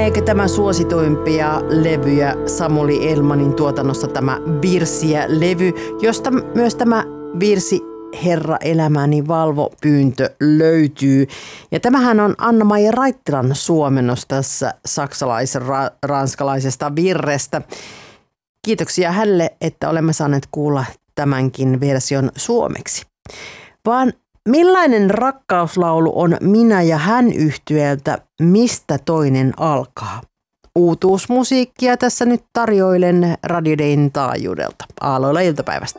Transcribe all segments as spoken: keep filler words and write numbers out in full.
lieneekö tämä suosituimpia levyjä Samuli Elmanin tuotannosta tämä Virsiä-levy, josta myös tämä virsi Herra elämäni valvo-pyyntö löytyy. Ja tämähän on Anna-Maija Raittilan suomennos tässä saksalais-ranskalaisesta virrestä. Kiitoksia hänelle, että olemme saaneet kuulla tämänkin version suomeksi. Vaan millainen rakkauslaulu on Minä ja hän -yhtyeeltä Mistä toinen alkaa? Uutuusmusiikkia tässä nyt tarjoilen Radio Dayn taajuudelta. Aalloilla iltapäivästä.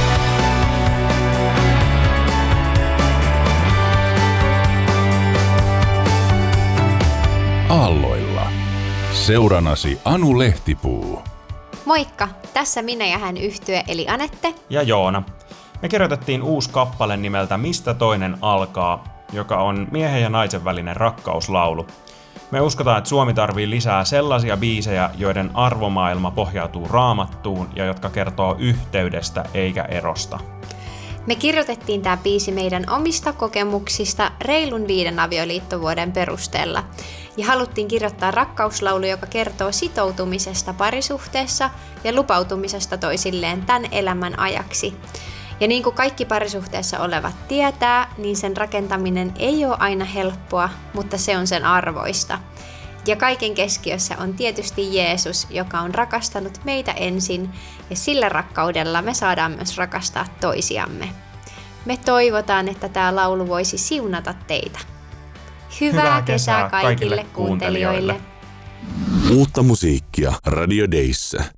Aalloilla. Seuranasi Anu Lehtipuu. Moikka, tässä Minä ja hän -yhtye eli Anette ja Joona. Me kirjoitettiin uusi kappale nimeltä Mistä toinen alkaa, joka on miehen ja naisen välinen rakkauslaulu. Me uskotaan, että Suomi tarvii lisää sellaisia biisejä, joiden arvomaailma pohjautuu Raamattuun ja jotka kertoo yhteydestä eikä erosta. Me kirjoitettiin tämä biisi meidän omista kokemuksista reilun viiden avioliittovuoden perusteella. Ja haluttiin kirjoittaa rakkauslaulu, joka kertoo sitoutumisesta parisuhteessa ja lupautumisesta toisilleen tämän elämän ajaksi. Ja niin kuin kaikki parisuhteessa olevat tietää, niin sen rakentaminen ei ole aina helppoa, mutta se on sen arvoista. Ja kaiken keskiössä on tietysti Jeesus, joka on rakastanut meitä ensin, ja sillä rakkaudella me saadaan myös rakastaa toisiamme. Me toivotaan, että tämä laulu voisi siunata teitä. Hyvää, Hyvää kesää kaikille, kaikille kuuntelijoille. Uutta musiikkia Radio Dayssä.